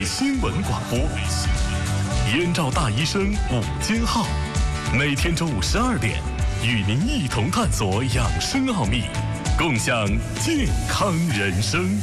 新闻广播，燕赵大医生午间号，每天中午12点，与您一同探索养生奥秘，共享健康人生。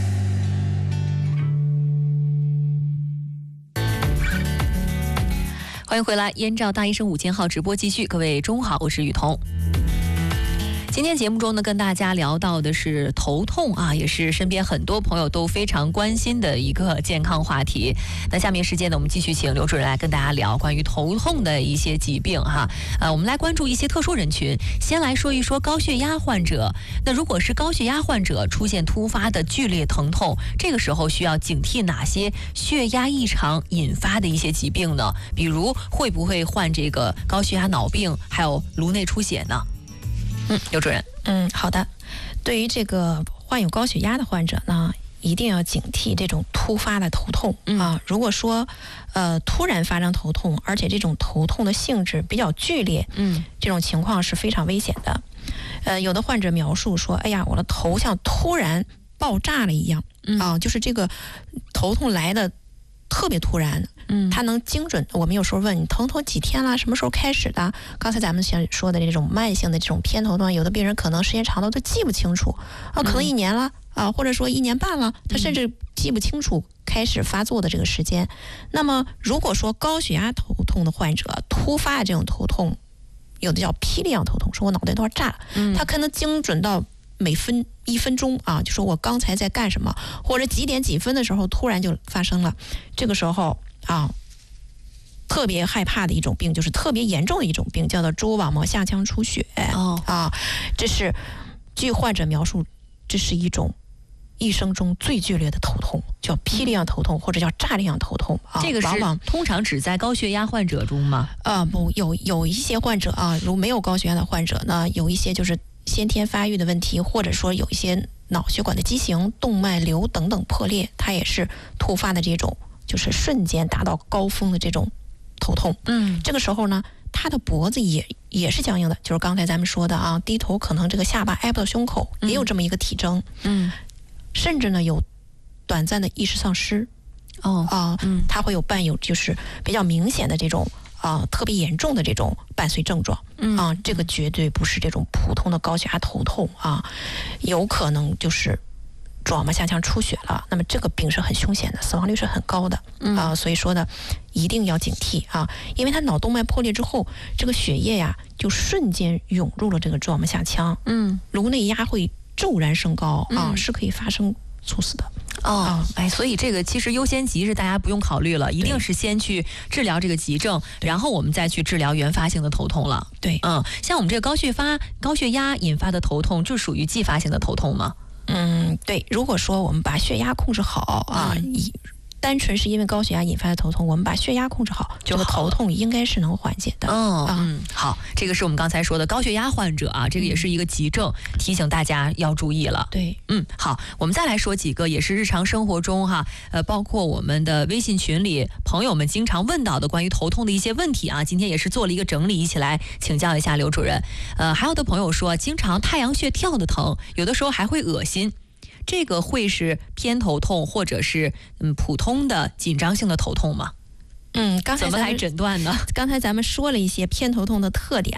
欢迎回来，燕赵大医生午间号直播继续。各位中午好，我是雨桐。今天节目中呢，跟大家聊到的是头痛啊，也是身边很多朋友都非常关心的一个健康话题。那下面时间呢，我们继续请刘主任来跟大家聊关于头痛的一些疾病哈。我们来关注一些特殊人群，先来说一说高血压患者。那如果是高血压患者出现突发的剧烈疼痛，这个时候需要警惕哪些血压异常引发的一些疾病呢？比如会不会患这个高血压脑病，还有颅内出血呢？刘主任。 好的。对于这个患有高血压的患者呢，一定要警惕这种突发的头痛啊。如果说突然发生头痛，而且这种头痛的性质比较剧烈，这种情况是非常危险的。有的患者描述说，哎呀，我的头像突然爆炸了一样啊，就是这个头痛来的特别突然。它能精准，我们有时候问你疼痛几天了，什么时候开始的？刚才咱们想说的这种慢性的这种偏头痛，有的病人可能时间长了都记不清楚啊，可能1年了啊，或者说1年半了，他甚至记不清楚开始发作的这个时间。那么如果说高血压头痛的患者突发的这种头痛，有的叫霹雳样头痛，说我脑袋都要炸了，他可能精准到每分1分钟啊，就说我刚才在干什么，或者几点几分的时候突然就发生了。这个时候特别害怕的一种病，就是特别严重的一种病，叫做蛛网膜下腔出血。这是据患者描述，这是一种一生中最剧烈的头痛，叫霹雳样头痛，或者叫炸裂样头痛啊。 这个是通常只在高血压患者中吗？ 不，有一些患者啊，如没有高血压的患者呢，有一些就是先天发育的问题，或者说有一些脑血管的畸形、动脉瘤等等破裂，它也是突发的这种，就是瞬间达到高峰的这种头痛。这个时候呢，他的脖子也是僵硬的，就是刚才咱们说的啊，低头可能这个下巴挨不到胸口，也有这么一个体征。甚至呢有短暂的意识丧失。他会伴有就是比较明显的这种特别严重的这种伴随症状。这个绝对不是这种普通的高血压头痛啊，有可能就是蛛网膜下腔出血了，那么这个病是很凶险的，死亡率是很高的所以说呢，一定要警惕啊，因为它脑动脉破裂之后，这个血液呀就瞬间涌入了这个蛛网膜下腔，颅内压会骤然升高是可以发生猝死的。 所以这个其实优先级是大家不用考虑了，一定是先去治疗这个急症，然后我们再去治疗原发性的头痛了。 对， 像我们这个高血压引发的头痛，就属于继发性的头痛吗？ 对，如果说我们把血压控制好单纯是因为高血压引发的头痛，我们把血压控制好，这个头痛应该是能缓解的。 好，这个是我们刚才说的高血压患者啊，这个也是一个急症，提醒大家要注意了。 对， 好，我们再来说几个也是日常生活中包括我们的微信群里朋友们经常问到的关于头痛的一些问题啊，今天也是做了一个整理，一起来请教一下刘主任。还有的朋友说，经常太阳穴跳的疼，有的时候还会恶心。这个会是偏头痛，或者是普通的紧张性的头痛吗？ 刚才怎么来诊断呢？ 刚才咱们说了一些偏头痛的特点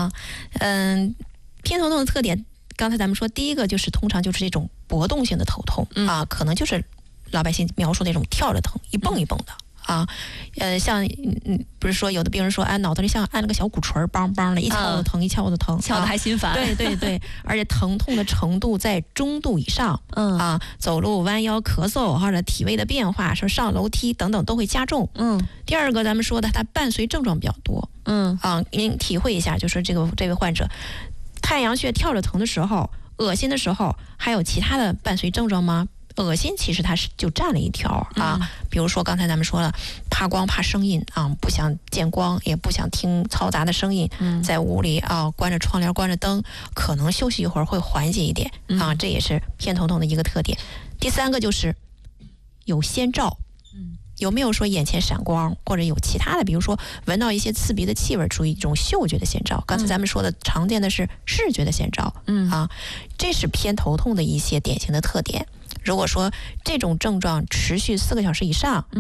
偏头痛的特点，刚才咱们说第一个就是通常就是这种搏动性的头痛可能就是老百姓描述那种跳着疼，一蹦一蹦的。像不是说有的病人说，脑子里像按了个小鼓槌，梆梆的，一敲就疼，一敲就疼， 敲的还心烦。 对，而且疼痛的程度在中度以上。走路弯腰、咳嗽或者体位的变化，说上楼梯等等都会加重。第二个咱们说的，它伴随症状比较多。您体会一下，就是这位患者太阳穴跳着疼的时候，恶心的时候，还有其他的伴随症状吗？恶心其实它是就占了一条比如说刚才咱们说了，怕光怕声音不想见光，也不想听嘈杂的声音，在屋里关着窗帘关着灯，可能休息一会儿会缓解一点这也是偏头痛的一个特点。第三个就是有先兆，有没有说眼前闪光，或者有其他的，比如说闻到一些刺鼻的气味，属于一种嗅觉的先兆。刚才咱们说的常见的是视觉的先兆这是偏头痛的一些典型的特点。如果说这种症状持续4个小时以上，